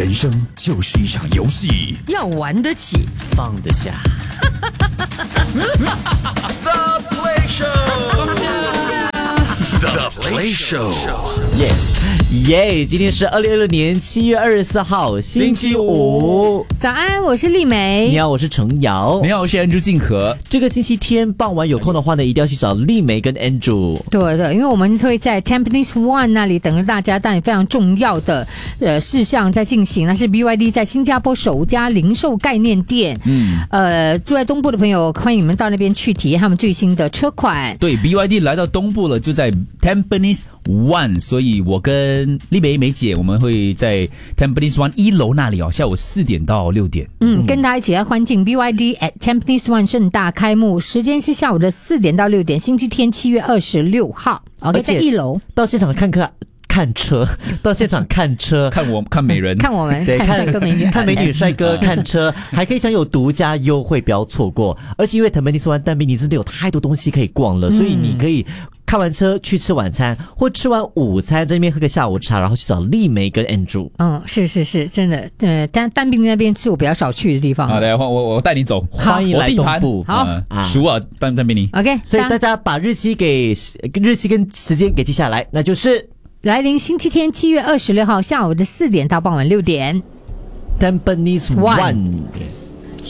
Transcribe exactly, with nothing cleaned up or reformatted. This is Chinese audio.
人生就是一场游戏， 要玩得起， 放得下。 The Play Show，The Play Show， 耶耶！今天是二零二六年七月二十四号，星期五。 早安，我是丽梅。 你好，我是程瑶。 你好，我是 Andrew 静和。 这个星期天傍晚有空的话呢，一定要去找丽梅跟 Andrew。 对对，因为我们会在 Tampines One 那里等着大家，但非常重要的呃事项在进行，那是 B Y D 在新加坡首家零售概念店。嗯，呃，住在东部的朋友，欢迎你们到那边去体验他们最新的车款。 对 ，B Y D 来到东部了，就在 Tampines One， 所以我跟丽梅梅姐我们会在 Tampines One 一楼那里哦，下午四点到六点。 嗯，跟大家一起来欢庆 B Y D at Tampines One 盛大开幕，时间是下午的四点到六点，星期天七月二十六号。OK， 在一楼到现场看客。看车，到现场看车， 看我看美人， 看我们， 对， 看帅哥美女， 看美女帅哥，看车，还可以享有独家优惠，不要错过。而且因为Tampines One但宾尼真的有太多东西可以逛了，所以你可以看完车去吃晚餐，或吃完午餐在那边喝个下午茶，然后去找丽梅跟 Andrew。 嗯，是是是，真的，呃，但但宾那边是我比较少去的地方。 好的，我我我带你走， 欢迎来东部。 好， 呃、熟啊，但但宾尼。 OK， 所以大家把日期给日期跟时间给记下来，那就是。 来临星期天七月二十六号下午的四点到傍晚六点 Tampines One。